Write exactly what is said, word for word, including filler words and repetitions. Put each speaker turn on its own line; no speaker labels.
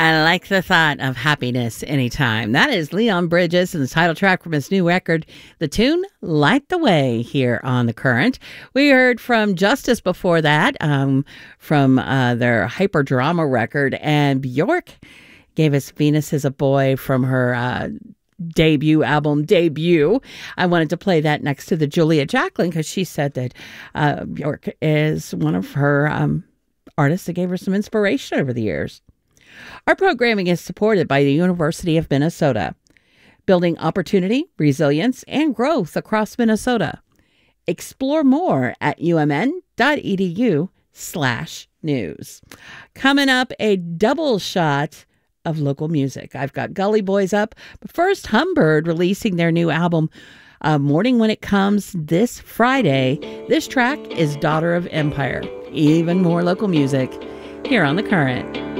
I like the thought of happiness anytime. That is Leon Bridges and the title track from his new record, the tune Light the Way, here on The Current. We heard from Justice before that, um, from uh, their Hyperdrama record, and Bjork gave us Venus is a Boy from her uh, debut album, Debut. I wanted to play that next to the Julia Jacklin because she said that uh, Bjork is one of her um, artists that gave her some inspiration over the years. Our programming is supported by the University of Minnesota, building opportunity, resilience, and growth across Minnesota. Explore more at umn.edu slash news. Coming up, a double shot of local music. I've got Gully Boys up, but first, Humbird releasing their new album, uh, Morning When It Comes, this Friday. This track is Daughter of Empire. Even more local music here on The Current.